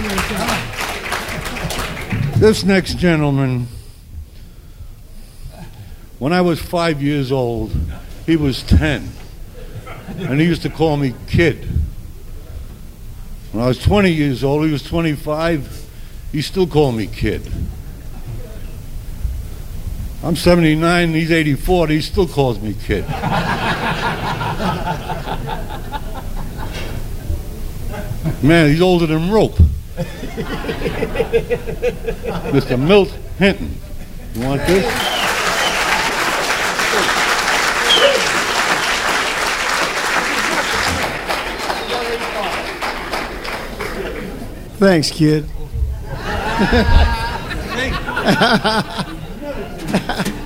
This next gentleman, when I was 5 years old, he was 10. And he used to call me kid. When I was 20 years old, he was 25. He still called me kid. I'm 79, he's 84, he still calls me kid. Man, he's older than rope. Mr. Milt Hinton. You want this? Thanks, kid.